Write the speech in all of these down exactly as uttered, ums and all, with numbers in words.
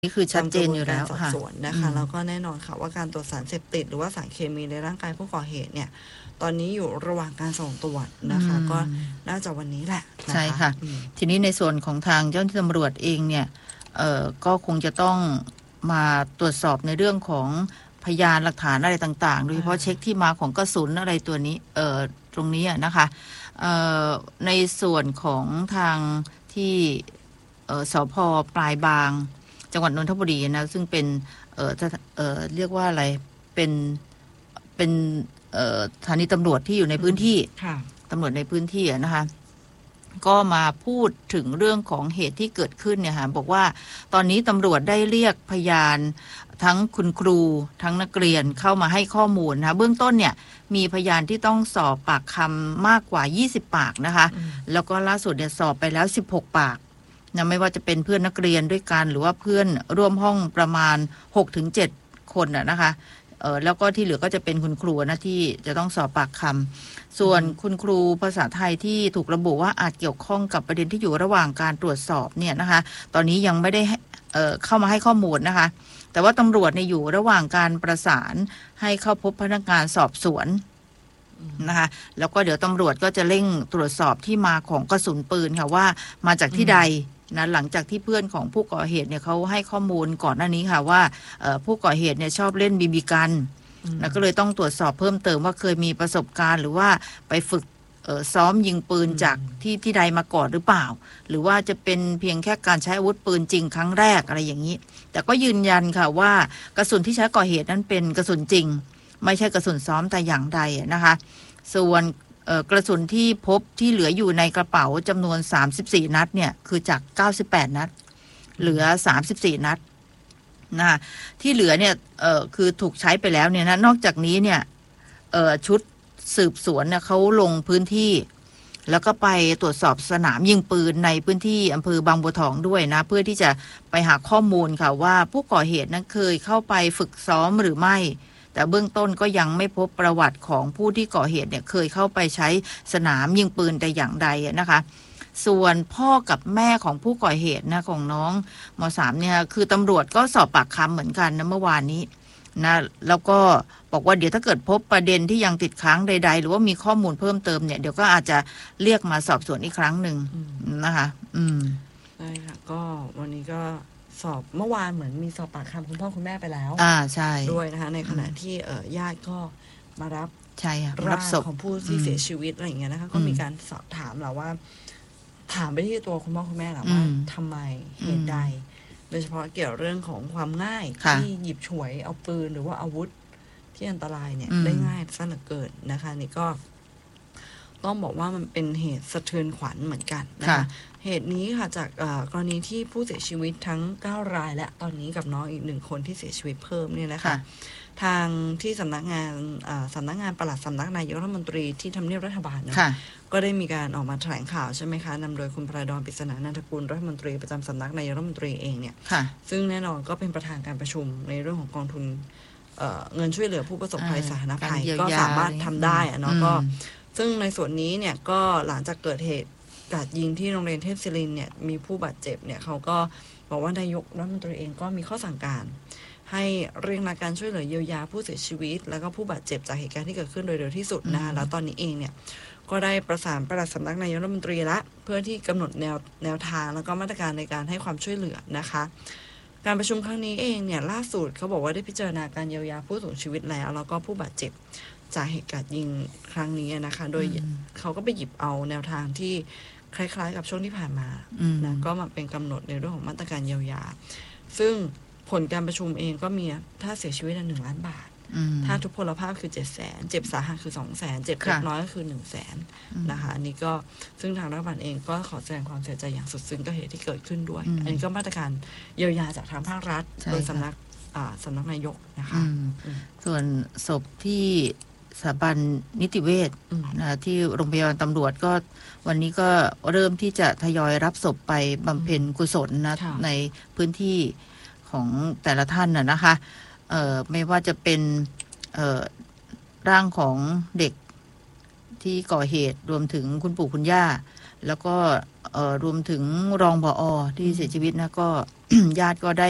นี่คือชัดเจนอยู่แล้วสอบสวนนะคะแล้วก็แน่นอนค่ะว่าการตรวจสารเสพติดหรือว่าสารเคมีในร่างกายผู้ก่อเหตุเนี่ยตอนนี้อยู่ระหว่างการส่งตรวจนะคะก็น่าจะวันนี้แหละใช่ค่ะทีนี้ในส่วนของทางเจ้าหน้าที่ตำรวจเองเนี่ยเอ่อก็คงจะต้องมาตรวจสอบในเรื่องของพยานหลักฐานอะไรต่างๆโดยเฉพาะเช็คที่มาของกระสุนอะไรตัวนี้เอ่อตรงนี้นะคะเอ่อในส่วนของทางที่เอ่อสภ.ปลายบางจังหวัดนนทบุรีนะซึ่งเป็นเอ่อเอ่อเรียกว่าอะไรเป็นเป็นเอ่อสถานีตำรวจที่อยู่ในพื้นที่ตำรวจในพื้นที่นะคะก็มาพูดถึงเรื่องของเหตุที่เกิดขึ้นเนี่ยค่ะบอกว่าตอนนี้ตำรวจได้เรียกพยานทั้งคุณครูทั้งนักเรียนเข้ามาให้ข้อมูลนะคะเบื้องต้นเนี่ยมีพยานที่ต้องสอบปากคำมากกว่ายี่สิบปากนะคะแล้วก็ล่าสุดเนี่ยสอบไปแล้วสิบหกปากนะไม่ว่าจะเป็นเพื่อนนักเรียนด้วยกันหรือว่าเพื่อนร่วมห้องประมาณ หกถึงเจ็ด คนน่ะนะคะเออแล้วก็ที่เหลือก็จะเป็นคุณครูนะที่จะต้องสอบปากคำส่วนคุณครูภาษาไทยที่ถูกระบุว่าอาจเกี่ยวข้องกับประเด็นที่อยู่ระหว่างการตรวจสอบเนี่ยนะคะตอนนี้ยังไม่ได้เอ่อเข้ามาให้ข้อมูลนะคะแต่ว่าตำรวจเนี่ยอยู่ระหว่างการประสานให้เข้าพบพนักงานสอบสวนนะคะแล้วก็เดี๋ยวตำรวจก็จะเร่งตรวจสอบที่มาของกระสุนปืนค่ะว่ามาจากที่ใดนะหลังจากที่เพื่อนของผู้ก่อเหตุเนี่ยเขาให้ข้อมูลก่อนหน้านี้ค่ะว่าผู้ก่อเหตุเนี่ยชอบเล่นบีบีกันแล้วก็เลยต้องตรวจสอบเพิ่มเติมว่าเคยมีประสบการณ์หรือว่าไปฝึกซ้อมยิงปืนจากที่ที่ใดมาก่อนหรือเปล่าหรือว่าจะเป็นเพียงแค่การใช้อาวุธปืนจริงครั้งแรกอะไรอย่างนี้แต่ก็ยืนยันค่ะว่ากระสุนที่ใช้ก่อเหตุนั้นเป็นกระสุนจริงไม่ใช่กระสุนซ้อมแต่อย่างใดนะคะส่วนกระสุนที่พบที่เหลืออยู่ในกระเป๋าจำนวนสามสิบสี่นัดเนี่ยคือจากเก้าสิบแปดนัดเหลือสามสิบสี่นัดนะที่เหลือเนี่ยเอ่อคือถูกใช้ไปแล้วเนี่ยนะนอกจากนี้เนี่ยเอ่อชุดสืบสวนเนี่ยเขาลงพื้นที่แล้วก็ไปตรวจสอบสนามยิงปืนในพื้นที่อำเภอบางบัวทองด้วยนะเพื่อที่จะไปหาข้อมูลค่ะว่าผู้ก่อเหตุนั้นเคยเข้าไปฝึกซ้อมหรือไม่แต่เบื้องต้นก็ยังไม่พบประวัติของผู้ที่ก่อเหตุเนี่ยเคยเข้าไปใช้สนามยิงปืนแต่อย่างใดนะคะส่วนพ่อกับแม่ของผู้ก่อเหตุนะของน้องม.สาม เนี่ยคือตำรวจก็สอบปากคำเหมือนกันนะเมื่อวานนี้นะแล้วก็บอกว่าเดี๋ยวถ้าเกิดพบประเด็นที่ยังติดค้างใดๆหรือว่ามีข้อมูลเพิ่มเติมเนี่ยเดี๋ยวก็อาจจะเรียกมาสอบสวนอีกครั้งหนึ่งนะคะอืมใช่ค่ะก็วันนี้ก็สอบเมื่อวานเหมือนมีสอบปากคำคุณพ่อคุณแม่ไปแล้วอ่าใช่ด้วยนะคะในขณะที่เอ่อญาติก็มารับใช่ค่ะร่างของผู้ที่เสียชีวิตอะไรอย่างเงี้ยนะคะก็มีการสอบถามเราว่าถามไปที่ตัวคุณพ่อคุณแม่แหละว่าทำไมเหตุใดโดยเฉพาะเกี่ยวเรื่องของความง่ายที่หยิบฉวยเอาปืนหรือว่าอาวุธที่อันตรายเนี่ยได้ง่ายซะเหลือเกินนะคะนี่ก็ต้องบอกว่ามันเป็นเหตุสะเทือนขวัญเหมือนกันนะคะเหตุนี้ค่ะจากกรณีที่ผู้เสียชีวิตทั้งเก้ารายและตอนนี้กับน้องอีกหนึ่งคนที่เสียชีวิตเพิ่มเนี่ยนะคะทางที่สำนักงานสำนักงานปลัดสำนักนายกรัฐมนตรีที่ทำเนียบรัฐบาลนะก็ได้มีการออกมาแถลงข่าวใช่ไหมคะนำโดยคุณพระดอนปริศนานันทกุลรัฐมนตรีประจำสำนักนายกรัฐมนตรีเองเนี่ยซึ่งแน่นอนก็เป็นประธานการประชุมในเรื่องของกองทุนเงินช่วยเหลือผู้ประสบภัยสาธารณภัยก็สามารถทำได้เนาะก็ซึ่งในส่วนนี้เนี่ยก็หลังจากเกิดเหตุกราดยิงที่โรงเรียนเทพศิรินเนี่ยมีผู้บาดเจ็บเนี่ยเขาก็บอกว่านายกรัฐมนตรีเองก็มีข้อสั่งการให้เร่งรัดการช่วยเหลือเยียวยาผู้เสียชีวิตแล้วก็ผู้บาดเจ็บจากเหตุการณ์ที่เกิดขึ้นโดยเร็วที่สุดนะคะแล้วตอนนี้เองเนี่ยก็ได้ประสานปลัดสำนักนายกรัฐมนตรีละเพื่อที่กำหนดแนวแนวทางแล้วก็มาตรการในการให้ความช่วยเหลือนะคะการประชุมครั้งนี้เองเนี่ยล่าสุดเขาบอกว่าได้พิจารณาการเยียวยาผู้สูญชีวิตแล้วแล้วก็ผู้บาดเจ็บจากเหตุการณ์ยิงครั้งนี้นะคะโดยเขาก็ไปหยิบเอาแนวทางที่คล้ายๆกับช่วงที่ผ่านมานะก็มาเป็นกำหนดในเรื่องของมาตรการเยียวยาซึ่งผลการประชุมเองก็มีถ้าเสียชีวิตหนึ่งล้านบาทถ้าทุพพลภาพคือเจ็ดแสนเจ็บสาหัสคือสองแสนเจ็บเล็กน้อยก็คือหนึ่งแสนนะคะอันนี้ก็ซึ่งทางรัฐบาลเองก็ขอแสดงความเสียใจอย่างสุดซึ้งกับเหตุที่เกิดขึ้นด้วยอันนี้ก็มาตรการเยียวยาจากทางภาครัฐโดยสำนักสำนักนายกนะคะส่วนศพที่สถาบันนิติเวชนะที่โรงพยาบาลตำรวจก็วันนี้ก็เริ่มที่จะทยอยรับศพไปบำเพ็ญกุศลนะในพื้นที่ของแต่ละท่านน่ะนะคะเอ่อไม่ว่าจะเป็นเอ่อร่างของเด็กที่ก่อเหตุรวมถึงคุณปู่คุณย่าแล้วก็เอ่อรวมถึงรองผอ.ที่เสียชีวิตนะก็ ญาติก็ได้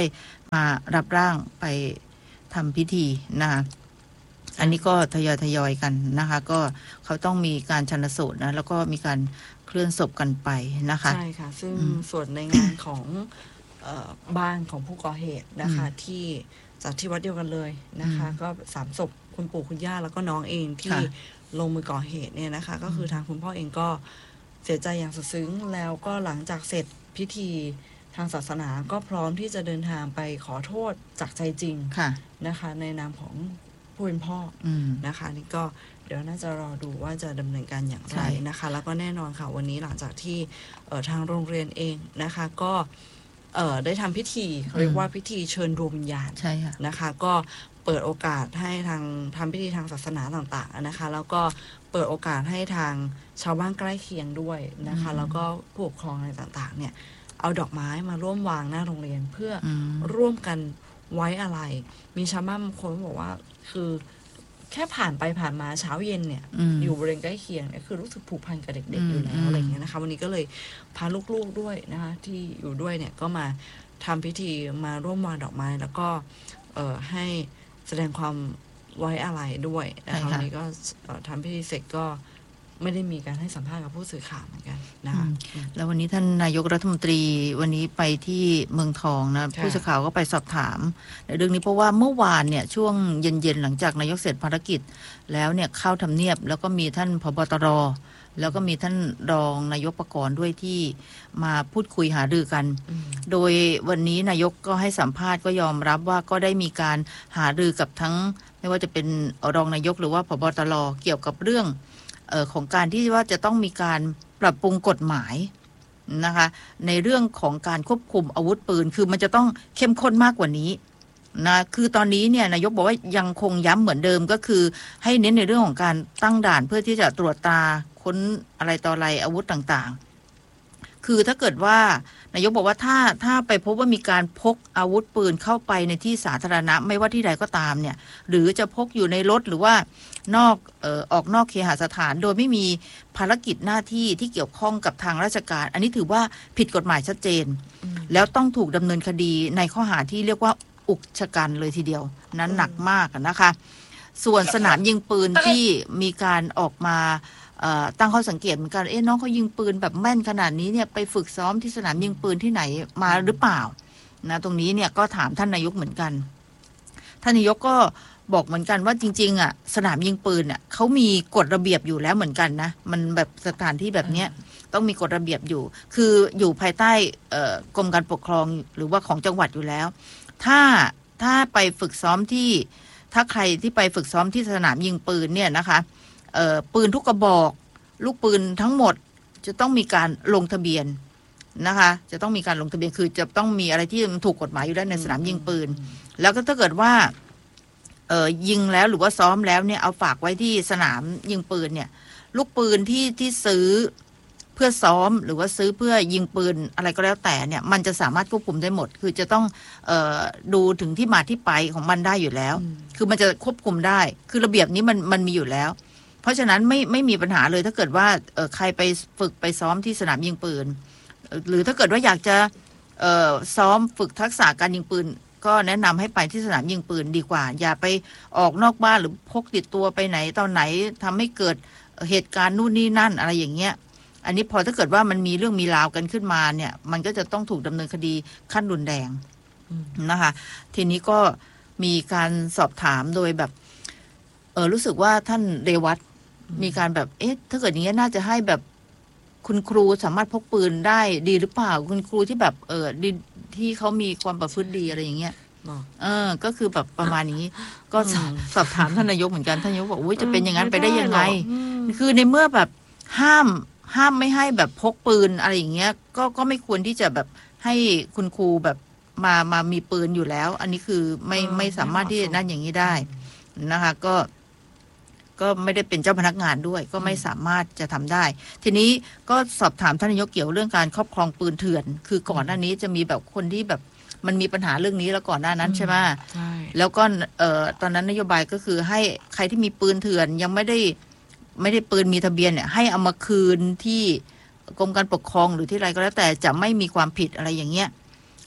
มารับร่างไปทำพิธีนะคะอันนี้ก็ทยอยทยอยกันนะคะก็เขาต้องมีการชันสูตรนะแล้วก็มีการเคลื่อนศพกันไปนะคะใช่ค่ะซึ่งส่วนในงานของเอ่อบ้านของผู้ก่อเหตุนะคะที่จากที่วัดเดียวกันเลยนะคะก็สามศพคุณปู่คุณย่าแล้วก็น้องเองที่ลงมือก่อเหตุเนี่ยนะคะก็คือทางคุณพ่อเองก็เสียใจอย่างสุดซึ้งแล้วก็หลังจากเสร็จพิธีทางศาสนาก็พร้อมที่จะเดินทางไปขอโทษจากใจจริงนะคะในนามของผู้เป็นพ่อนะคะนี่ก็เดี๋ยวน่าจะรอดูว่าจะดำเนินการอย่างไรนะคะแล้วก็แน่นอนค่ะวันนี้หลังจากที่ทางโรงเรียนเองนะคะก็ได้ทำพิธีเรียกว่าพิธีเชิญดวงวิญญาณนะคะก็เปิดโอกาสให้ทางทำพิธีทางศาสนาต่างๆนะคะแล้วก็เปิดโอกาสให้ทางชาวบ้านใกล้เคียงด้วยนะคะแล้วก็ผู้ปกครองอะไรต่างๆเนี่ยเอาดอกไม้มาร่วมวางหน้าโรงเรียนเพื่อร่วมกันไว้อะไรมีชาวบ้านบางคนบอกว่าคือแค่ผ่านไปผ่านมาเช้าเย็นเนี่ย อ, อยู่บริเวณใกล้เคียงเนี่ยคือรู้สึกผูกพันกับเด็กๆอยู่แล้วอะไรอย่างเงี้ยนะคะวันนี้ก็เลยพาลูกๆด้วยนะคะที่อยู่ด้วยเนี่ยก็มาทำพิธีมาร่วมวางดอกไม้แล้วก็เอ่อให้แสดงความไว้อาลัยด้วยนะคะวันนี้ก็ทำพิธีเสร็จก็ไม่ได้มีการให้สัมภาษณ์กับผู้สื่อข่าวเหมือนกันนะคะแล้ววันนี้ท่านนายกรัฐมนตรีวันนี้ไปที่เมืองทองนะผู้สื่อข่าวก็ไปสอบถามในเรื่องนี้เพราะว่าเมื่อวานเนี่ยช่วงเย็นๆหลังจากนายกเสร็จภารกิจแล้วเนี่ยเข้าทำเนียบแล้วก็มีท่านผบ.ตร.แล้วก็มีท่านรองนายกประกรณ์ด้วยที่มาพูดคุยหารือกันโดยวันนี้นายกก็ให้สัมภาษณ์ก็ยอมรับว่าก็ได้มีการหารือกับทั้งไม่ว่าจะเป็นรองนายกหรือว่าผบ.ตร.เกี่ยวกับเรื่องเอ่อของการที่ว่าจะต้องมีการปรับปรุงกฎหมายนะคะในเรื่องของการควบคุมอาวุธปืนคือมันจะต้องเข้มข้นมากกว่านี้นะคือตอนนี้เนี่ยนายกบอกว่ายังคงย้ำเหมือนเดิมก็คือให้เน้นในเรื่องของการตั้งด่านเพื่อที่จะตรวจตาค้นอะไรต่ออะไรอาวุธต่างๆคือถ้าเกิดว่านายกบอกว่าถ้าถ้าไปพบว่ามีการพกอาวุธปืนเข้าไปในที่สาธารณะไม่ว่าที่ใดก็ตามเนี่ยหรือจะพกอยู่ในรถหรือว่านอกเอ่อออกนอกเคหสถานโดยไม่มีภารกิจหน้าที่ที่เกี่ยวข้องกับทางราชการอันนี้ถือว่าผิดกฎหมายชัดเจนแล้วต้องถูกดำเนินคดีในข้อหาที่เรียกว่าอุกชะกันเลยทีเดียวนั้นหนักมากนะคะส่วนสนามยิงปืนที่มีการออกมาตั้งข้อสังเกตเหมือนกันเอ๊ะน้องเขายิงปืนแบบแม่นขนาดนี้เนี่ยไปฝึกซ้อมที่สนามยิงปืนที่ไหนมาหรือเปล่านะตรงนี้เนี่ยก็ถามท่านนายกเหมือนกันท่านนายกก็บอกเหมือนกันว่าจริงๆอ่ะสนามยิงปืนอ่ะเขามีกฎระเบียบอยู่แล้วเหมือนกันนะมันแบบสถานที่แบบเนี้ยต้องมีกฎระเบียบอยู่คืออยู่ภายใต้กรมการปกครองหรือว่าของจังหวัดอยู่แล้วถ้าถ้าไปฝึกซ้อมที่ถ้าใครที่ไปฝึกซ้อมที่สนามยิงปืนเนี่ยนะคะเอ่อปืนทุกกระบอกลูกปืนทั้งหมดจะต้องมีการลงทะเบียนนะคะจะต้องมีการลงทะเบียนคือจะต้องมีอะไรที่มันถูกกฎหมายอยู่แล้วในสนามยิงปืนแล้วก็ถ้าเกิดว่าเอ่อยิงแล้วหรือว่าซ้อมแล้วเนี่ยเอาฝากไว้ที่สนามยิงปืนเนี่ยลูกปืนที่ที่ซื้อเพื่อซ้อมหรือว่าซื้อเพื่อยิงปืนอะไรก็แล้วแต่เนี่ยมันจะสามารถควบคุมได้หมดคือจะต้องเอ่อดูถึงที่มาที่ไปของมันได้อยู่แล้วคือมันจะควบคุมได้คือระเบียบนี้มันมันมีอยู่แล้วเพราะฉะนั้นไม่ไม่มีปัญหาเลยถ้าเกิดว่าเอ่อใครไปฝึกไปซ้อมที่สนามยิงปืนหรือถ้าเกิดว่าอยากจะเอ่อซ้อมฝึกทักษะการยิงปืนก็แนะนำให้ไปที่สนามยิงปืนดีกว่าอย่าไปออกนอกบ้านหรือพกติดตัวไปไหนตอนไหนทำให้เกิดเหตุการณ์นู่นนี่นั่นอะไรอย่างเงี้ยอันนี้พอถ้าเกิดว่ามันมีเรื่องมีราวกันขึ้นมาเนี่ยมันก็จะต้องถูกดำเนินคดีขั้นรุนแรงนะคะทีนี้ก็มีการสอบถามโดยแบบเออรู้สึกว่าท่านเรวัตมีการแบบเอ๊ะถ้าเกิดอย่างนี้น่าจะให้แบบคุณครูสามารถพกปืนได้ดีหรือเปล่าคุณครูที่แบบเออดีที่เขามีความประพฤติดีอะไรอย่างเงี้ยเออก็คือแบบประมาณนี้ก็สอบถามท่านนายกเหมือนกันท่านนายกบอกอุ้ยจะเป็นอย่างนั้นไปได้ยังไงคือในเมื่อแบบห้ามห้ามไม่ให้แบบพกปืนอะไรอย่างเงี้ยก็ก็ไม่ควรที่จะแบบให้คุณครูแบบมามามีปืนอยู่แล้วอันนี้คือไม่ไม่สามารถที่จะนั่นอย่างนี้ได้นะคะก็ก็ไม่ได้เป็นเจ้าพนักงานด้วยก็ไม่สามารถจะทำได้ทีนี้ก็สอบถามท่านนายกเกี่ยวเรื่องการครอบครองปืนเถื่อนคือก่อนหน้านี้จะมีแบบคนที่แบบมันมีปัญหาเรื่องนี้แล้วก่อนหน้านั้นใช่ไหมใช่แล้วก็เอ่อตอนนั้นนโยบายก็คือให้ใครที่มีปืนเถื่อนยังไม่ได้ไม่ได้ปืนมีทะเบียนเนี่ยให้เอามาคืนที่กรมการปกครองหรือที่ไรก็แล้วแต่จะไม่มีความผิดอะไรอย่างเงี้ย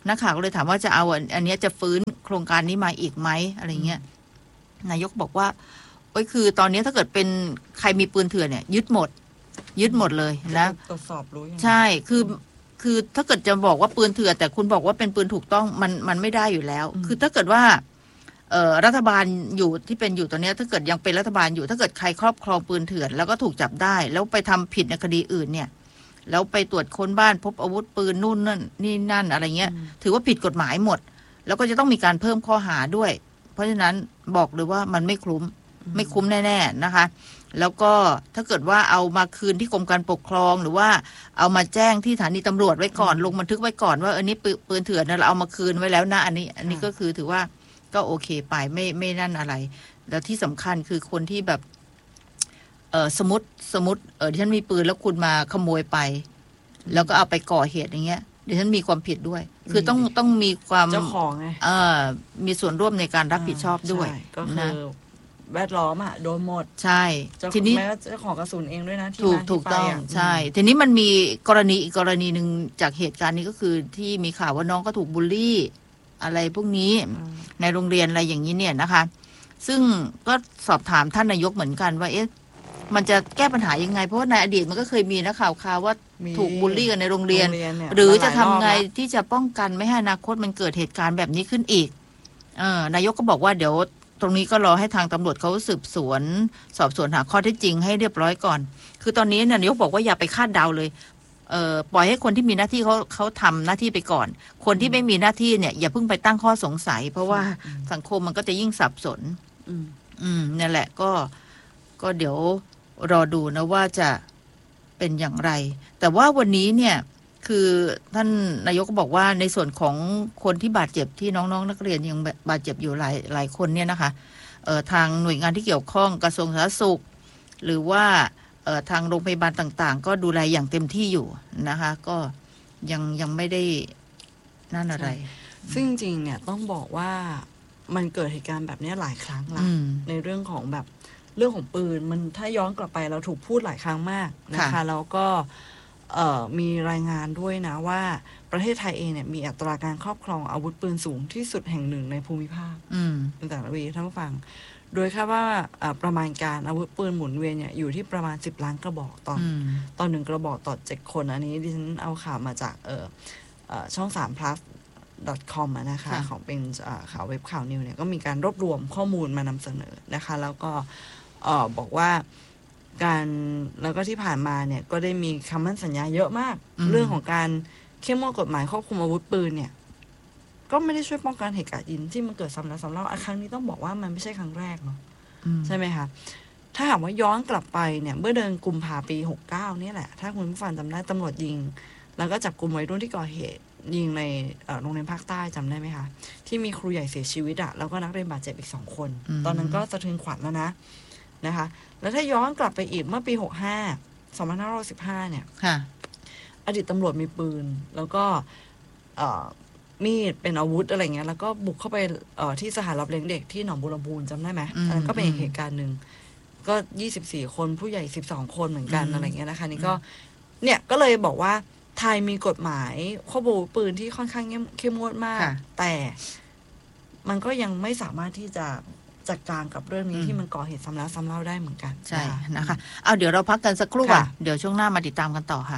นักข่าวก็เลยถามว่าจะเอาอันนี้จะฟื้นโครงการนี้มาอีกไหมอะไรเงี้ยนายกบอกว่าโอ้ยคือตอนนี้ถ้าเกิดเป็นใครมีปืนเถื่อนเนี่ยยึดหมดยึดหมดเลยนะตรวจสอบรู้ใช่คือคือถ้าเกิดจะบอกว่าปืนเถื่อนแต่คุณบอกว่าเป็นปืนถูกต้องมันมันไม่ได้อยู่แล้วคือถ้าเกิดว่าเอ่อรัฐบาลอยู่ที่เป็นอยู่ตอนนี้ถ้าเกิดยังเป็นรัฐบาลอยู่ถ้าเกิดใครครอบครองปืนเถื่อนแล้วก็ถูกจับได้แล้วไปทำผิดในคดีอื่นเนี่ยแล้วไปตรวจค้นบ้านพบอาวุธปืนนู่นนั่นนี่นั่นอะไรเงี้ยถือว่าผิดกฎหมายหมดแล้วก็จะต้องมีการเพิ่มข้อหาด้วยเพราะฉะนั้นบอกเลยว่ามันไม่คุ้มไม่คุ้มแน่ๆนะคะแล้วก็ถ้าเกิดว่าเอามาคืนที่กรมการปกครองหรือว่าเอามาแจ้งที่สถานีตำรวจไว้ก่อนลงบันทึกไว้ก่อนว่าอันนี้ปืนเถื่อนเราเอามาคืนไว้แล้วนะอันนี้อันนี้ก็คือถือว่าก็โอเคไปไม่ไม่นั่นอะไรแล้วที่สำคัญคือคนที่แบบเออสมมติสมมติเออดิฉันมีปืนแล้วคุณมาขโมยไปแล้วก็เอาไปก่อเหตุอย่างเงี้ยดิฉันมีความผิดด้วยคือต้องต้องมีความเจ้าของไงเออมีส่วนร่วมในการรับผิดชอบด้วยก็คือแวดล้อมอ่ะโดนหมดใช่ทีนี้แม้เจ้าของกระสุนเองด้วยนะที่ถูกถูกต้องใช่ทีนี้มันมีกรณีอีกกรณีหนึ่งจากเหตุการณ์นี้ก็คือที่มีข่าวว่าน้องก็ถูกบูลลี่อะไรพวกนี้ในโรงเรียนอะไรอย่างนี้เนี่ยนะคะซึ่งก็สอบถามท่านนายกเหมือนกันว่าเอ๊ะมันจะแก้ปัญหายังไงเพราะว่าในอดีตมันก็เคยมีนะข่าวข่าวว่าถูกบูลลี่กันในโรงเรียนหรือจะทำไงที่จะป้องกันไม่ให้อนาคตมันเกิดเหตุการณ์แบบนี้ขึ้นอีกเออนายกก็บอกว่าเดี๋ยวตรงนี้ก็รอให้ทางตำรวจเขาสืบสวนสอบสวนหาข้อเท็จจริงให้เรียบร้อยก่อนคือตอนนี้นายกบอกว่าอย่าไปคาดเดาเลยเอ่อปล่อยให้คนที่มีหน้าที่เขาเขาทำหน้าที่ไปก่อนคนที่ไม่มีหน้าที่เนี่ยอย่าเพิ่งไปตั้งข้อสงสัยเพราะว่าสังคมมันก็จะยิ่งสับสนอืมอืมนั่นแหละก็ก็เดี๋ยวรอดูนะว่าจะเป็นอย่างไรแต่ว่าวันนี้เนี่ยคือท่านนายกก็บอกว่าในส่วนของคนที่บาดเจ็บที่น้องๆ น, นักเรียนยังบาดเจ็บอยู่หลายหลายคนเนี่ยนะคะเอ่อทางหน่วยงานที่เกี่ยวข้องกระทรวงสาธารณสุขหรือว่าเอ่อทางโรงพยาบาลต่างๆก็ดูแลอย่างเต็มที่อยู่นะคะก็ยังยังไม่ได้นั่นอะไรซึ่งจริงๆเนี่ยต้องบอกว่ามันเกิดเหตุการณ์แบบนี้หลายครั้งละในเรื่องของแบบเรื่องของปืนมันถ้าย้อนกลับไปเราถูกพูดหลายครั้งมากนะคะแล้วก็มีรายงานด้วยนะว่าประเทศไทยเองเนี่ยมีอัตราการครอบครองอาวุธปืนสูงที่สุดแห่งหนึ่งในภูมิภาคเป็นแต่ละวีท่านผู้ฟังโดยคาดว่าประมาณการอาวุธปืนหมุนเวียนเนี่ยอยู่ที่ประมาณสิบล้านกระบอกตอนตอนหนึ่งกระบอกต่อเจ็ดคนอันนี้ดิฉันเอาข่าวมาจากเออช่องสาม plus .com นะคะของเป็นข่าวเว็บข่าวนิวเนี่ยก็มีการรวบรวมข้อมูลมานำเสนอนะคะแล้วก็บอกว่าการแล้วก็ที่ผ่านมาเนี่ยก็ได้มีคำมั่นสัญญาเยอะมากเรื่องของการเข้มงวดกฎหมายควบคุมอาวุธปืนเนี่ยก็ไม่ได้ช่วยป้องกันเหตุการณ์ยินที่มันเกิดซ้ำแล้วซ้ำเล่าครั้งนี้ต้องบอกว่ามันไม่ใช่ครั้งแรกเนาะใช่ไหมคะถ้าหากว่าย้อนกลับไปเนี่ยเมื่อเดือนกุมภาพันธ์ปีหกเก้านี่แหละถ้าคุณผู้ฟังจำได้ตำรวจยิงแล้วก็จับกลุ่มวัยรุ่นที่ก่อเหตุยิงในโรงเรียนภาคใต้จำได้ไหมคะที่มีครูใหญ่เสียชีวิตอะแล้วก็นักเรียนบาดเจ็บอีกสองคนตอนนั้นก็สะเทือนขวัญแล้วนะนะคะแล้วถ้าย้อนกลับไปอีกเมื่อปีหกห้า สองพันห้าร้อยสิบห้าเนี่ยอดีตตำรวจมีปืนแล้วก็มีดเป็นอาวุธอะไรเงี้ยแล้วก็บุกเข้าไปที่สถานรับเลี้ยงเด็กที่หนองบัวลำพูจำได้ไหมอันนั้นก็เป็นเหตุการณ์หนึ่งก็ยี่สิบสี่คนผู้ใหญ่สิบสองคนเหมือนกันอะไรเงี้ยนะคะนี่ก็เนี่ยก็เลยบอกว่าไทยมีกฎหมายควบคุมปืนที่ค่อนข้างเข้มงวดมากแต่มันก็ยังไม่สามารถที่จะจัดการกับเรื่องนี้ที่มันก่อเหตุซ้ำแล้วซ้ำเล่าได้เหมือนกันใช่นะคะเอาเดี๋ยวเราพักกันสักครู่ค่ะเดี๋ยวช่วงหน้ามาติดตามกันต่อค่ะ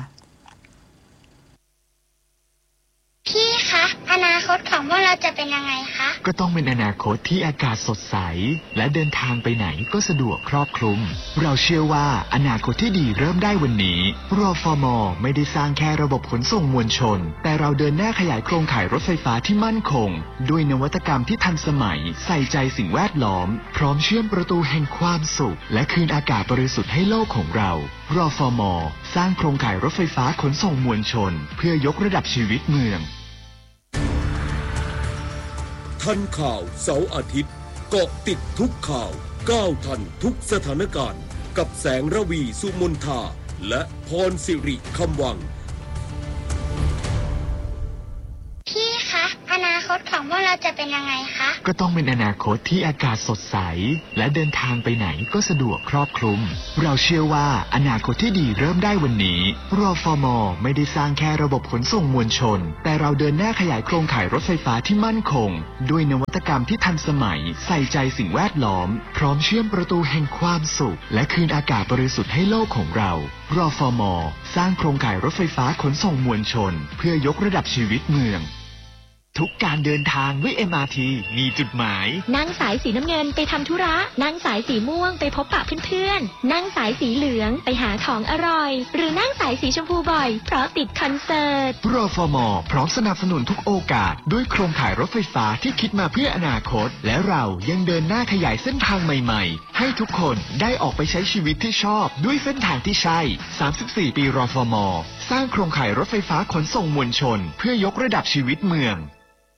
พี่คะอนาคตของพวกเราจะเป็นยังไงคะก็ต้องเป็นอนาคตที่อากาศสดใสและเดินทางไปไหนก็สะดวกครอบคลุมเราเชื่อว่าอนาคตที่ดีเริ่มได้วันนี้รฟม.ไม่ได้สร้างแค่ระบบขนส่งมวลชนแต่เราเดินหน้าขยายโครงข่ายรถไฟฟ้าที่มั่นคงด้วยนวัตกรรมที่ทันสมัยใส่ใจสิ่งแวดล้อมพร้อมเชื่อมประตูแห่งความสุขและคืนอากาศบริสุทธิ์ให้โลกของเรารฟม.สร้างโครงข่ายรถไฟฟ้าขนส่งมวลชนเพื่อยกระดับชีวิตเมืองทันข่าวเสาร์อาทิตย์เกาะติดทุกข่าวก้าวทันทุกสถานการณ์กับแสงระวีสุมนทาและพรสิริคำวังพี่คะอนาคตของพวกเราจะเป็นยังไงคะก็ต้องเป็นอนาคตที่อากาศสดใสและเดินทางไปไหนก็สะดวกครอบคลุมเราเชื่อว่าอนาคตที่ดีเริ่มได้วันนี้รฟม.ไม่ได้สร้างแค่ระบบขนส่งมวลชนแต่เราเดินหน้าขยายโครงข่ายรถไฟฟ้าที่มั่นคงด้วยนวัตกรรมที่ทันสมัยใส่ใจสิ่งแวดล้อมพร้อมเชื่อมประตูแห่งความสุขและคืนอากาศบริสุทธิ์ให้โลกของเรารฟม.สร้างโครงข่ายรถไฟฟ้าขนส่งมวลชนเพื่อยกระดับชีวิตเมืองทุกการเดินทางด้วย เอ็ม อาร์ ที มีจุดหมายนั่งสายสีน้ำเงินไปทำธุระนั่งสายสีม่วงไปพบปะเพื่อนๆนั่งสายสีเหลืองไปหาของอร่อยหรือนั่งสายสีชมพูบ่อยเพราะติดคอนเสิร์ตรฟม.พร้อมสนับสนุนทุกโอกาสด้วยโครงข่ายรถไฟฟ้าที่คิดมาเพื่ออนาคตและเรายังเดินหน้าขยายเส้นทางใหม่ๆให้ทุกคนได้ออกไปใช้ชีวิตที่ชอบด้วยเส้นทางที่ใช่สามสิบสี่ปีรฟม.สร้างโครงข่ายรถไฟฟ้าขนส่งมวลชนเพื่อยกระดับชีวิตเมือง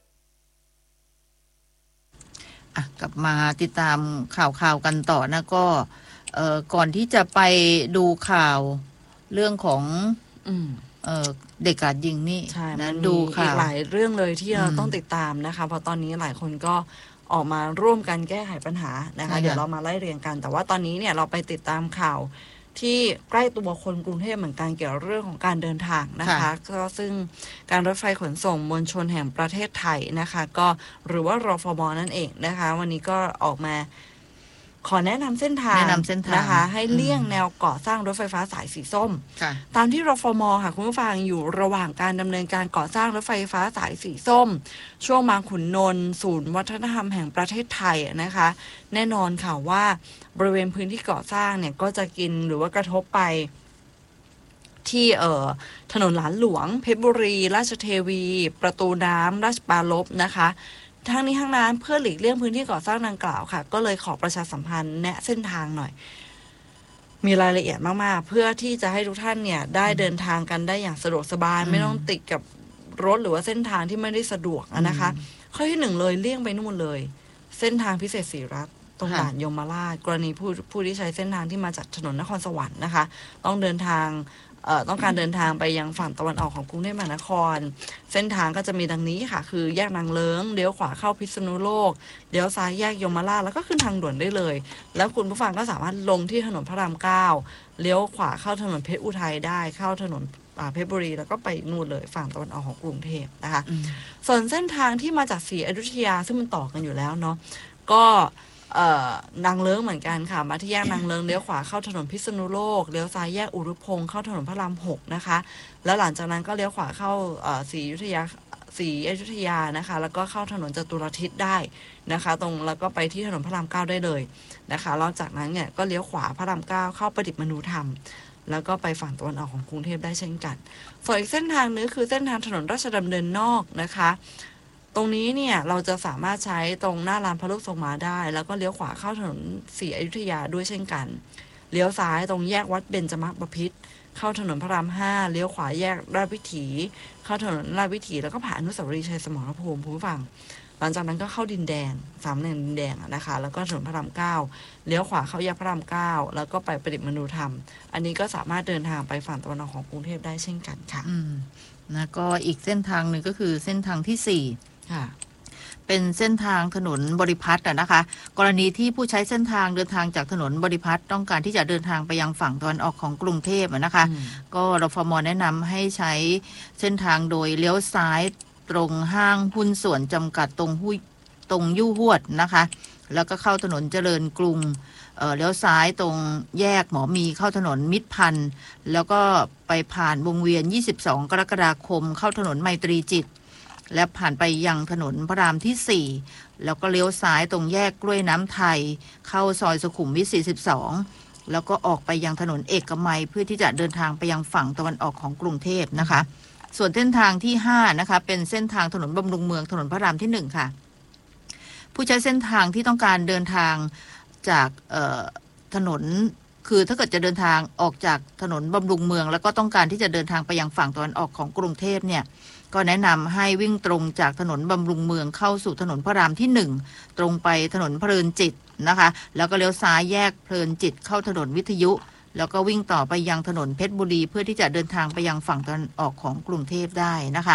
กลับมาติดตามข่าวข่าวกันต่อนะก็เอ่อก่อนที่จะไปดูข่าวเรื่องของอืมเอ่อเด็กกราดยิงนี่นะดูข่าวอีกหลายเรื่องเลยที่เราต้องติดตามนะคะเพราะตอนนี้หลายคนก็ออกมาร่วมกันแก้ไขปัญหานะคะเดี๋ยวเรามาไล่เรียงกันแต่ว่าตอนนี้เนี่ยเราไปติดตามข่าวที่ใกล้ตัวคนกรุงเทพเหมือนกันเกี่ยวกับเรื่องของการเดินทางนะคะก็ซึ่งการรถไฟขนส่งมวลชนแห่งประเทศไทยนะคะก็หรือว่ารฟม.นั่นเองนะคะวันนี้ก็ออกมาขอแนะนำเส้นทางนะคะให้เลี่ยงแนวก่อสร้างรถไฟฟ้าสายสีส้มตามที่รฟม.ค่ะคุณผู้ฟังอยู่ระหว่างการดำเนินการก่อสร้างรถไฟฟ้าสายสีส้มช่วงบางขุนนนท์ศูนย์วัฒนธรรมแห่งประเทศไทยนะคะแน่นอนค่ะว่าบริเวณพื้นที่ก่อสร้างเนี่ยก็จะกินหรือว่ากระทบไปที่เอ่อถนนหลานหลวงเพชรบุรีราชเทวีประตูน้ำราชปรารภนะคะทั้งนี้ทั้งนั้นเพื่อหลีกเลี่ยงพื้นที่ก่อสร้างดังกล่าวค่ะก็เลยขอประชาสัมพันธ์แนะเส้นทางหน่อยมีรายละเอียดมากๆเพื่อที่จะให้ทุกท่านเนี่ยได้เดินทางกันได้อย่างสะดวกสบายไม่ต้องติดกับรถหรือว่าเส้นทางที่ไม่ได้สะดวกนะคะข้อที่หนึ่งเลยเลี่ยงไปนู่นเลยเส้นทางพิเศษศรีรัตน์ตรงด่านยมราชกรณีผู้ผู้ที่ใช้เส้นทางที่มาจากถนนนครสวรรค์นะคะต้องเดินทางเอ่อต้องการเดินทางไปยังฝั่งตะวันออกของกรุงเทพมหานครเส้นทางก็จะมีดังนี้ค่ะคือแยกนางเลิ้งเลี้ยวขวาเข้าพิษณุโลกเลี้ยวซ้ายแยกยมราชแล้วก็ขึ้นทางด่วนได้เลยแล้วคุณผู้ฟังก็สามารถลงที่ถนนพระรามเก้าเลี้ยวขวาเข้าถนนเพชรอุทัยได้เข้าถนนเพชรบุรีแล้วก็ไปนู่นเลยฝั่งตะวันออกของกรุงเทพนะคะส่วนเส้นทางที่มาจากศรีอยุธยาซึ่งมันต่อกันอยู่แล้วเนาะก็เอ่อนางเลิ้งเหมือนกันค่ะมาที่แยกนางเลิ้งเลี้ยวขวาเข้าถนนพิษณุโลกเลี้ยวซ้ายแยกอุรุพงษ์เข้าถนนพระรามหกนะคะแล้วหลังจากนั้นก็เลี้ยวขวาเข้าเอ่อศรีอยุธยาศรีอยุธยานะคะแล้วก็เข้าถนนจตุรทิศได้นะคะตรงแล้วก็ไปที่ถนนพระรามเก้าได้เลยนะคะแล้วจากนั้นเนี่ยก็เลี้ยวขวาพระรามเก้าเข้าประดิษฐ์มนูธรรมแล้วก็ไปฝั่งตะวันออกของกรุงเทพได้เช่นกันส่วนอีกเส้นทางนึงคือเส้นทางถนนราชดำเนินนอกนะคะตรงนี้เนี่ยเราจะสามารถใช้ตรงหน้าลานพระลูกทรงม้าได้แล้วก็เลี้ยวขวาเข้าถนนศรีอยุธยาด้วยเช่นกันเลี้ยวซ้ายตรงแยกวัดเบญจมบพิตรเข้าถนนพระรามห้าเลี้ยวขวาแยกราชวิถีเข้าถนนราชวิถีแล้วก็ผ่านอนุสาวรีย์ชัยสมรภูมิผู้ฟังหลังจากนั้นก็เข้าดินแดงสามแยกดินแดงนะคะแล้วก็ถนนพระรามเก้าเลี้ยวขวาเข้าแยกพระรามเก้าแล้วก็ไปประดิษฐ์มนูธรรมอันนี้ก็สามารถเดินทางไปฝั่งตะวันออกของกรุงเทพได้เช่นกันค่ะอืมนะก็อีกเส้นทางหนึ่งก็คือเส้นทางที่สี่ค่ะเป็นเส้นทางถนนบริพัตรนะคะกรณีที่ผู้ใช้เส้นทางเดินทางจากถนนบริพัตรต้องการที่จะเดินทางไปยังฝั่งตะวันออกของกรุงเทพนะคะก็รฟม.แนะนำให้ใช้เส้นทางโดยเลี้ยวซ้ายตรงห้างหุ้นส่วนจำกัดตรงหุ้ยตรงยู่ฮวดนะคะแล้วก็เข้าถนนเจริญกรุงเอ่อเลี้ยวซ้ายตรงแยกหมอมีเข้าถนนมิตรพันธ์แล้วก็ไปผ่านวงเวียนยี่สิบสองกรกฎาคมเข้าถนนไมตรีจิตและผ่านไปยังถนนพระรามที่สี่แล้วก็เลี้ยวซ้ายตรงแยกกล้วยน้ำไทยเข้าซอยสุขุมวิทสี่สิบสองแล้วก็ออกไปยังถนนเอกมัยเพื่อที่จะเดินทางไปยังฝั่งตะวันออกของกรุงเทพนะคะส่วนเส้นทางที่ห้านะคะเป็นเส้นทางถนนบำรุงเมืองถนนพระรามที่หนึ่งค่ะผู้ใช้เส้นทางที่ต้องการเดินทางจากถนนคือถ้าเกิดจะเดินทางออกจากถนนบำรุงเมืองแล้วก็ต้องการที่จะเดินทางไปยังฝั่งตะวันออกของกรุงเทพเนี่ยก็แนะนำให้วิ่งตรงจากถนนบำรุงเมืองเข้าสู่ถนนพระรามที่หนึ่งตรงไปถนนเพลินจิตนะคะแล้วก็เลี้ยวซ้ายแยกเพลินจิตเข้าถนนวิทยุแล้วก็วิ่งต่อไปยังถนนเพชรบุรีเพื่อที่จะเดินทางไปยังฝั่งตะวันออกของกรุงเทพได้นะคะ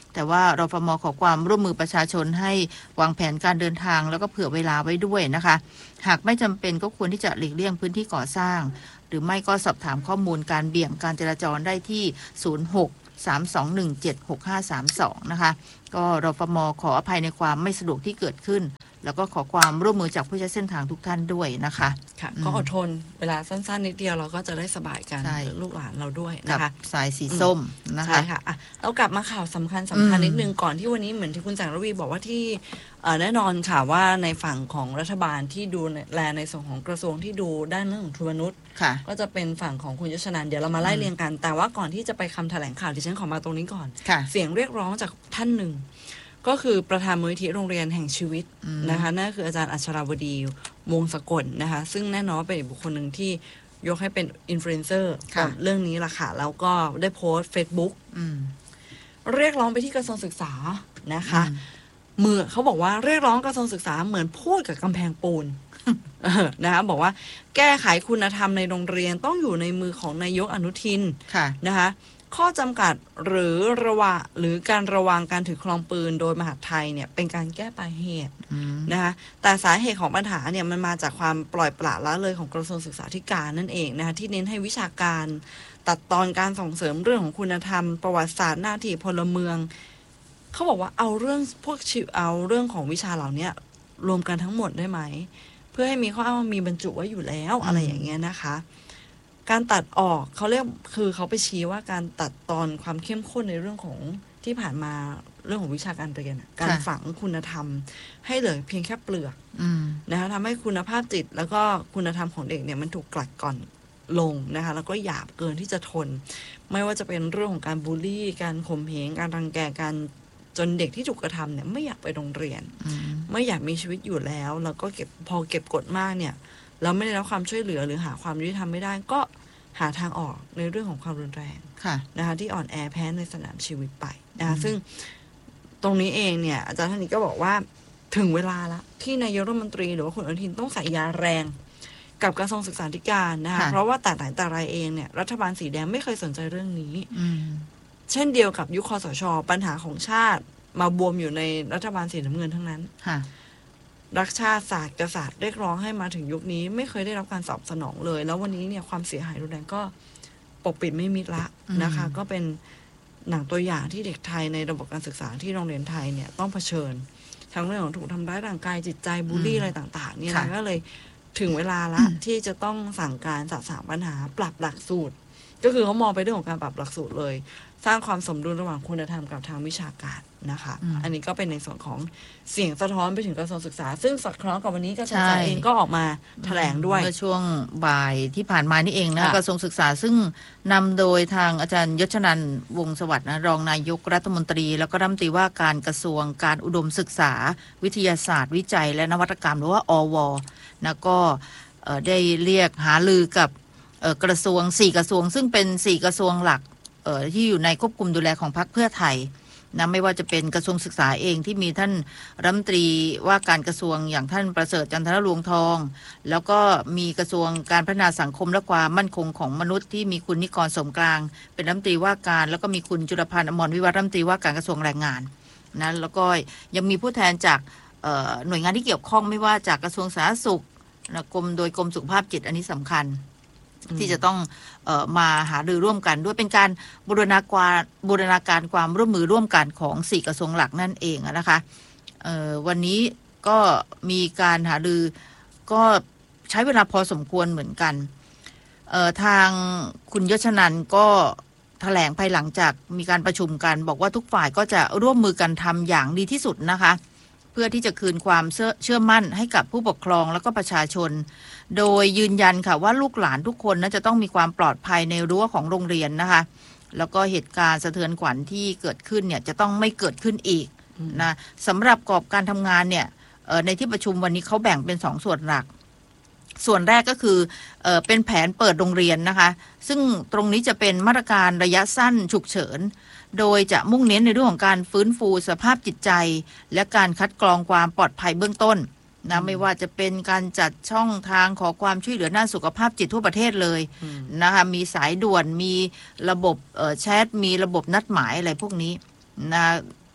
แต่ว่ารฟม.ขอความร่วมมือประชาชนให้วางแผนการเดินทางแล้วก็เผื่อเวลาไว้ด้วยนะคะหากไม่จำเป็นก็ควรที่จะหลีกเลี่ยงพื้นที่ก่อสร้างหรือไม่ก็สอบถามข้อมูลการเบี่ยงการจราจรได้ที่ศูนย์ หก สาม สอง หนึ่ง เจ็ด หก ห้า สาม สองนะคะก็รฟม.ขออภัยในความไม่สะดวกที่เกิดขึ้นแล้วก็ขอความร่วมมือจากผู้ใช้เส้นทางทุกท่านด้วยนะคะค่ะก็อดทนเวลาสั้นๆนิดเดียวเราก็จะได้สบายกันลูกหลานเราด้วยนะคะสายสีส้มนะคะใช่ค่ะเรากลับมาข่าวสำคัญสำคัญนิดนึงก่อนที่วันนี้เหมือนที่คุณแสงระวีบอกว่าที่แน่นอนค่ะว่าในฝั่งของรัฐบาลที่ดูแลในส่วนของกระทรวงที่ดูด้านเรื่องของทุนมนุษย์ก็จะเป็นฝั่งของคุณยศนันท์เดี๋ยวเรามาไล่เรียงกันแต่ว่าก่อนที่จะไปคำแถลงข่าวที่ฉันขอมาตรงนี้ก่อนเสียงเรียกร้องจากท่านหนึ่งก็คือประธานมูลนิธิโรงเรียนแห่งชีวิตนะคะนั่นคืออาจารย์อัชราวดีวงศ์สกลนะคะซึ่งแน่นอนเป็นบุคคลหนึ่งที่ยกให้เป็นอินฟลูเอนเซอร์กับเรื่องนี้ล่ะค่ะแล้วก็ได้โพสต์ Facebook เรียกร้องไปที่กระทรวงศึกษานะคะเมื่อเขาบอกว่าเรียกร้องกระทรวงศึกษาเหมือนพูดกับกำแพงปูนนะคะบอกว่าแก้ไขคุณธรรมในโรงเรียนต้องอยู่ในมือของนายกอนุทินนะคะข้อจำกัดหรือระวะหรือการระวังการถือครองปืนโดยมหาดไทยเนี่ยเป็นการแก้ปลายเหตุนะคะแต่สาเหตุของปัญหาเนี่ยมันมาจากความปล่อยปละละเลยของกระทรวงศึกษาธิการนั่นเองนะคะที่เน้นให้วิชาการตัดตอนการส่งเสริมเรื่องของคุณธรรมประวัติศาสตร์หน้าที่พลเมืองเขาบอกว่าเอาเรื่องพวกชิวเอาเรื่องของวิชาเหล่านี้รวมกันทั้งหมดได้ไหมเพื่อให้มีข้ออ้างมีบรรจุไว้อยู่แล้วอะไรอย่างเงี้ยนะคะการตัดออกเขาเรียกคือเขาไปชี้ว่าการตัดตอนความเข้มข้นในเรื่องของที่ผ่านมาเรื่องของวิชาการเรียนการฝังคุณธรรมให้เหลือเพียงแค่เปลือกนะคะทำให้คุณภาพจิตแล้วก็คุณธรรมของเด็กเนี่ยมันถูกกลั่นกร่อนลงนะคะแล้วก็หยาบเกินที่จะทนไม่ว่าจะเป็นเรื่องของการบูลลี่การข่มเหงการรังแกการจนเด็กที่ถูกกระทำเนี่ยไม่อยากไปโรงเรียนไม่อยากมีชีวิตอยู่แล้วแล้วก็เก็บพอเก็บกดมากเนี่ยเราไม่ได้รับความช่วยเหลือหรือหาความยุติธรรมไม่ได้ก็หาทางออกในเรื่องของความรุนแรงนะคะที่อ่อนแอแพ้ในสนามชีวิตไปนะคะซึ่งตรงนี้เองเนี่ยอาจารย์ท่านนี้ก็บอกว่าถึงเวลาแล้วที่นายกรัฐมนตรีหรือว่าคุณอนุทินต้องใส่ยาแรงกับกระทรวงศึกษาธิการนะคะเพราะว่าแต่ไหนแต่ไรเองเนี่ยรัฐบาลสีแดงไม่เคยสนใจเรื่องนี้เช่นเดียวกับยุคคสช.ปัญหาของชาติมาบวมอยู่ในรัฐบาลสีน้ำเงินทั้งนั้นรักชาติศาสตร์กษัตริย์เรียกร้องให้มาถึงยุคนี้ไม่เคยได้รับการตอบสนองเลยแล้ววันนี้เนี่ยความเสียหายรุนแรงก็ปกปิดไม่มิดละนะคะก็เป็นหนังตัวอย่างที่เด็กไทยในระบบการศึกษาที่โรงเรียนไทยเนี่ยต้องเผชิญทั้งเรื่องของถูกทำร้ายร่างกายจิตใจบูลลี่อะไรต่างๆเนี่ยก็เลยถึงเวลาละที่จะต้องสั่งการสะสางปัญหาปรับหลักสูตรก็คือเขามองไปเรื่องของการปรับหลักสูตรเลยสร้างความสมดุลระหว่างคุณธรรมกับทางวิชาการนะคะอันนี้ก็เป็นในส่วนของเสียงสะท้อนไปถึงกระทรวงศึกษาซึ่งสอดคล้องกับวันนี้กระทรวงศึกษาเองก็ออกมาแถลงด้วยเมื่อช่วงบ่ายที่ผ่านมานี่เองนะกระทรวงศึกษาซึ่งนำโดยทางอาจารย์ยศนันท์วงศ์สวัสดิ์นะรองนายกรัฐมนตรีแล้วก็รัฐมนตรีว่าการกระทรวงการอุดมศึกษาวิทยาศาสตร์วิจัยและนวัตกรรมหรือว่าอวนะก็ได้เรียกหารือกับกระทรวงสี่กระทรวงซึ่งเป็นสี่กระทรวงหลักที่อยู่ในควบคุมดูแลของพรรคเพื่อไทยนะไม่ว่าจะเป็นกระทรวงศึกษาเองที่มีท่านรัฐมนตรีว่าการกระทรวงอย่างท่านประเสริฐจันทรรวงทองแล้วก็มีกระทรวงการพัฒนาสังคมและความมั่นคงของมนุษย์ที่มีคุณนิกรสมกลางเป็นรัฐมนตรีว่าการแล้วก็มีคุณจุลพันธ์อมรวิวัฒน์รัฐมนตรีว่าการกระทรวงแรงงานนะแล้วก็ยังมีผู้แทนจากหน่วยงานที่เกี่ยวข้องไม่ว่าจากกระทรวงสาธารณสุขกรมโดยกรมสุขภาพจิตอันนี้สำคัญที่จะต้องเอ่อมาหารือร่วมกันด้วยเป็นการบูรณาการบูรณาการความร่วมมือร่วมกันของสี่กระทรวงหลักนั่นเองนะคะเอ่อวันนี้ก็มีการหารือก็ใช้เวลาพอสมควรเหมือนกันเอ่อทางคุณยศนันท์ก็แถลงภายหลังจากมีการประชุมกันบอกว่าทุกฝ่ายก็จะร่วมมือกันทำอย่างดีที่สุดนะคะเพื่อที่จะคืนความเชื่อเชื่อมั่นให้กับผู้ปกครองแล้วก็ประชาชนโดยยืนยันค่ะว่าลูกหลานทุกคนนะจะต้องมีความปลอดภัยในรั้วของโรงเรียนนะคะแล้วก็เหตุการณ์สะเทือนขวัญที่เกิดขึ้นเนี่ยจะต้องไม่เกิดขึ้นอีกนะสำหรับกรอบการทำงานเนี่ยในที่ประชุมวันนี้เขาแบ่งเป็นสองส่วนหลักส่วนแรกก็คือเอ่อเป็นแผนเปิดโรงเรียนนะคะซึ่งตรงนี้จะเป็นมาตรการระยะสั้นฉุกเฉินโดยจะมุ่งเน้นในเรื่องของการฟื้นฟูสภาพจิตใจและการคัดกรองความปลอดภัยเบื้องต้นนะไม่ว่าจะเป็นการจัดช่องทางขอความช่วยเหลือด้านสุขภาพจิตทั่วประเทศเลยนะคะมีสายด่วนมีระบบเอ่อแชทมีระบบนัดหมายอะไรพวกนี้นะ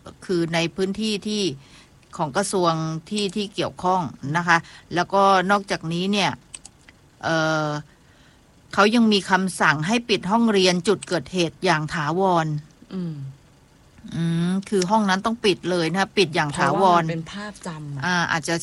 คือในพื้นที่ที่ของกระทรวงที่ที่เกี่ยวข้องนะคะ แล้วก็นอกจากนี้เนี่ยเอ่อเขายังมีคำสั่งให้ปิดห้องเรียนจุดเกิดเหตุอย่างถาวรอืมอืมคือห้องนั้นต้องปิดเลยนะปิดอย่างถาวรเป็นภาพจำอ่าอาจจะ